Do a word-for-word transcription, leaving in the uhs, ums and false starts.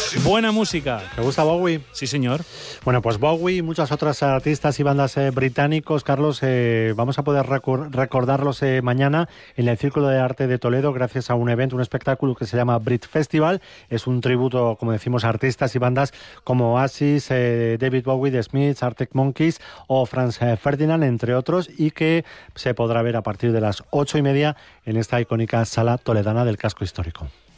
Buena música. ¿Te gusta Bowie? Sí, señor. Bueno, pues Bowie y muchas otras artistas y bandas eh, británicos, Carlos, eh, vamos a poder recor- recordarlos eh, mañana en el Círculo de Arte de Toledo gracias a un evento, un espectáculo que se llama Brit Festival. Es un tributo, como decimos, a artistas y bandas como Oasis, eh, David Bowie, The Smiths, Arctic Monkeys o Franz eh, Ferdinand, entre otros, y que se podrá ver a partir de las ocho y media en esta icónica sala toledana del casco histórico.